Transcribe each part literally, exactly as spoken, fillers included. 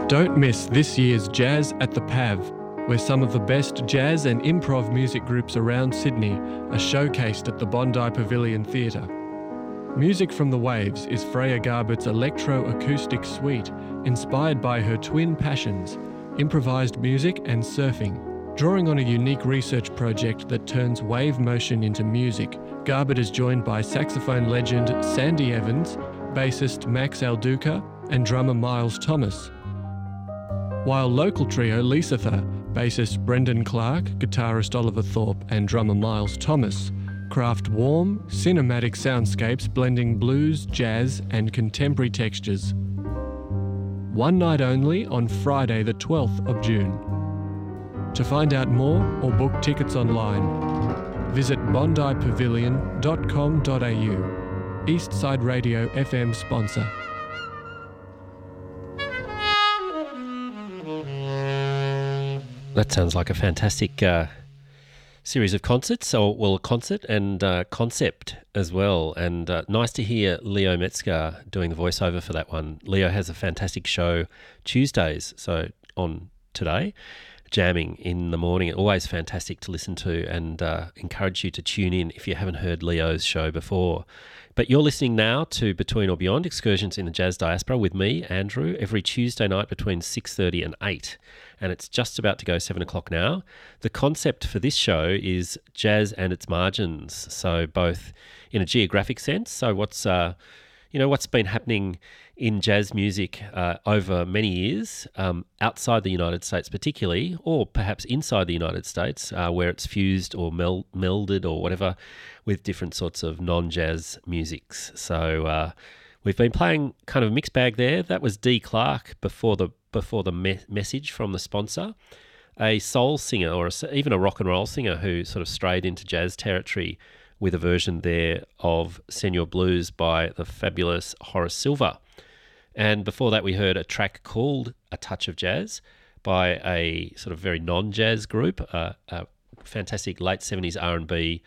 Don't miss this year's Jazz at the P A V, where some of the best jazz and improv music groups around Sydney are showcased at the Bondi Pavilion Theatre. Music from the Waves is Freya Garbutt's electro-acoustic suite, inspired by her twin passions, improvised music and surfing. Drawing on a unique research project that turns wave motion into music, Garbutt is joined by saxophone legend Sandy Evans, bassist Max Alduca, and drummer Miles Thomas. While local trio Lisatha, bassist Brendan Clark, guitarist Oliver Thorpe, and drummer Miles Thomas, craft warm, cinematic soundscapes blending blues, jazz, and contemporary textures. One night only on Friday the twelfth of June. To find out more or book tickets online, visit bondi pavilion dot com dot a u. Eastside Radio F M sponsor. That sounds like a fantastic uh, series of concerts, or well, a concert and uh, concept as well. And uh, nice to hear Leo Metzger doing the voiceover for that one. Leo has a fantastic show Tuesdays, so on today, jamming in the morning. Always fantastic to listen to, and uh, encourage you to tune in if you haven't heard Leo's show before. But you're listening now to Between or Beyond, Excursions in the Jazz Diaspora with me, Andrew, every Tuesday night between six thirty and eight. And it's just about to go seven o'clock now. The concept for this show is jazz and its margins. So both in a geographic sense, so what's, uh, you know, what's been happening in jazz music uh, over many years, um, outside the United States particularly, or perhaps inside the United States, uh, where it's fused or mel- melded or whatever with different sorts of non-jazz musics. So uh, we've been playing kind of a mixed bag there. That was Dee Clark before the before the me- message from the sponsor, a soul singer or a, even a rock and roll singer who sort of strayed into jazz territory with a version there of Senor Blues by the fabulous Horace Silver. And before that, we heard a track called A Touch of Jazz by a sort of very non-jazz group, uh, a fantastic late seventies R and B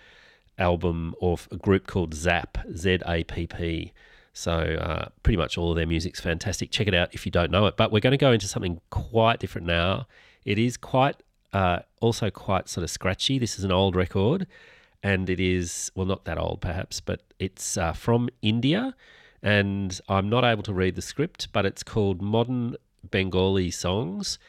album of a group called Zapp, Z A P P. So uh, pretty much all of their music's fantastic. Check it out if you don't know it. But we're going to go into something quite different now. It is quite, uh, also quite sort of scratchy. This is an old record, and it is, well, not that old perhaps, but it's uh, from India. And I'm not able to read the script, but it's called Modern Bengali Songs,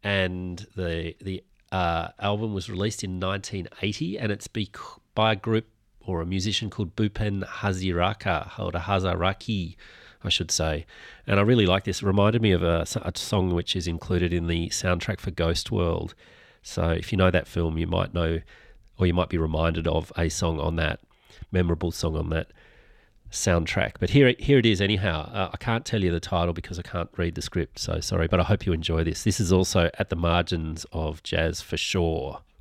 and the the uh, album was released in nineteen eighty, and it's be, by a group or a musician called Bhupen Hazarika, or Hazaraki, I should say. And I really like this. It reminded me of a, a song which is included in the soundtrack for Ghost World. So if you know that film, you might know, or you might be reminded of a song on that, memorable song on that soundtrack. But here, here it is anyhow. Uh, I can't tell you the title because I can't read the script, so sorry, but I hope you enjoy this. This is also at the margins of jazz for sure.